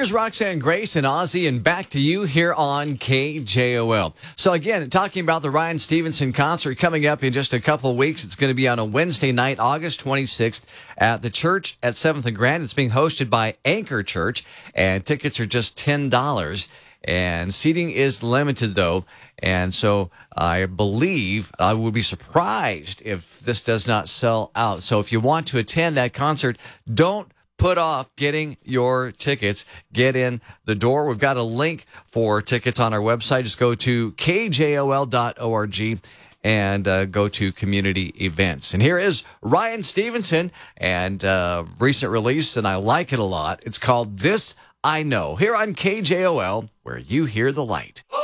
Here's Roxanne Grace and Ozzy, and back to you here on KJOL. So again, talking about the Ryan Stevenson concert coming up in just a couple of weeks. It's going to be on a Wednesday night, August 26th at the church at 7th and Grand. It's being hosted by Anchor Church, and tickets are just $10. And seating is limited, though. And so I believe I would be surprised if this does not sell out. So if you want to attend that concert, don't put off getting your tickets. Get in the door. We've got a link for tickets on our website. Just go to kjol.org and go to community events. And here is Ryan Stevenson and recent release, and I like it a lot. It's called This I Know, here on KJOL, where you hear the light.